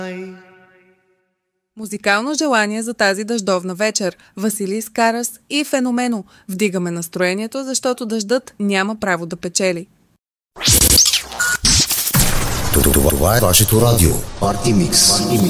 Музикално желание за тази дъждовна вечер. Василис Карас и Феномено. Вдигаме настроението, защото дъждът няма право да печели. Това е вашето радио. Парти Микс.